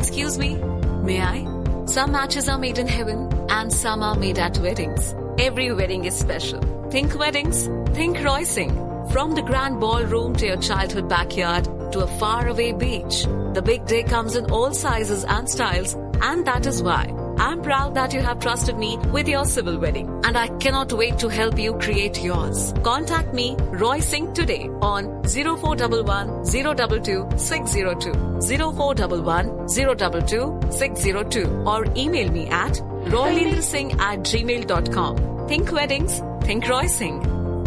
Excuse me, may I? Some matches are made in heaven and some are made at weddings. Every wedding is special. Think weddings, think Roysing. From the grand ballroom to your childhood backyard to a faraway beach, the big day comes in all sizes and styles, and that is why I'm proud that you have trusted me with your civil wedding, and I cannot wait to help you create yours. Contact me, Roy Singh, today on 0411 022 602, 0411 022 602, or email me at roylendrasingh@gmail.com. Think weddings, think Roy Singh.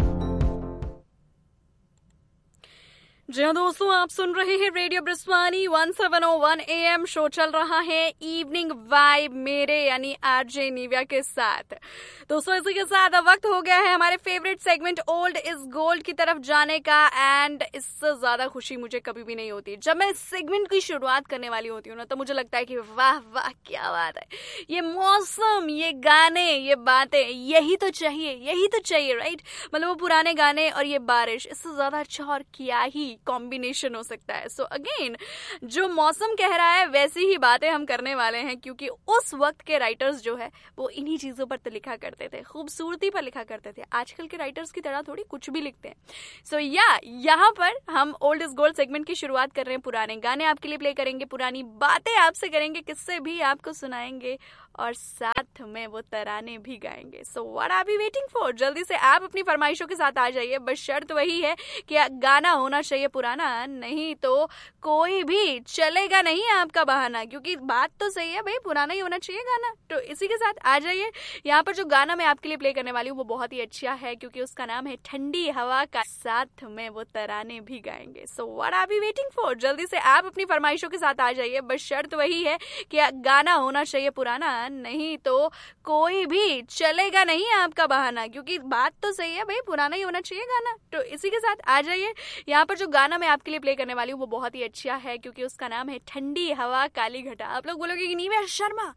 जी हाँ दोस्तों, आप सुन रहे हैं radio ब्रिस्वानी 1701 AM। Show चल रहा है evening vibe मेरे यानी आरजे निव्या के साथ। दोस्तों इसी के साथ अब वक्त हो गया है हमारे favourite segment old is gold की तरफ जाने का। एंड इससे ज्यादा खुशी मुझे कभी भी नहीं होती जब मैं इस सेगमेंट की शुरुआत करने वाली होती हूँ ना, तो मुझे लगता है कि वाह वाह क्या बात है, ये मौसम, ये गाने, ये बातें, यही तो चाहिए राइट। मतलब वो पुराने गाने और ये बारिश, इससे ज्यादा अच्छा और क्या ही कॉम्बिनेशन हो सकता है। सो अगेन, जो मौसम कह रहा है वैसी ही बातें हम करने वाले हैं, क्योंकि उस वक्त के राइटर्स जो है वो इन्हीं चीजों पर तो लिखा करते थे, खूबसूरती पर लिखा करते थे। आजकल के राइटर्स की तरह थोड़ी कुछ भी लिखते हैं। सो यहाँ पर हम ओल्ड इज गोल्ड सेगमेंट की शुरुआत कर रहे हैं। पुराने गाने आपके लिए प्ले करेंगे, पुरानी बातें आपसे करेंगे, किस्से भी आपको सुनाएंगे और साथ में वो तराने भी गाएंगे। So what are we waiting for? जल्दी से आप अपनी फरमाइशों के साथ आ जाइए। बस शर्त वही है कि गाना होना चाहिए पुराना, नहीं तो कोई भी चलेगा नहीं आपका बहाना, क्योंकि बात तो सही है भाई, पुराना ही होना चाहिए गाना। तो इसी के साथ आ जाइए। यहाँ पर जो गाना मैं आपके लिए प्ले करने वाली हूँ वो बहुत ही अच्छा है, क्योंकि उसका नाम है ठंडी हवा का, साथ में वो तराने भी गाएंगे। So what are we waiting for? जल्दी से आप अपनी फरमाइशों के साथ आ जाइए। बस शर्त वही है कि गाना होना चाहिए पुराना, नहीं तो कोई भी चलेगा नहीं आपका बहाना, क्योंकि बात तो सही है भाई, पुराना ही होना चाहिए गाना। तो इसी के साथ आ जाइए। यहाँ पर जो गाना मैं आपके लिए प्ले करने वाली हूँ वो बहुत ही अच्छा है, क्योंकि उसका नाम है ठंडी हवा काली घटा। आप लोग बोलोगे कि नीव्या शर्मा